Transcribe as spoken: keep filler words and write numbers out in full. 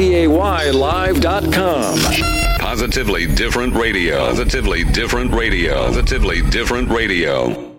P A Y live dot com. Positively different radio. Positively different radio. Positively different radio.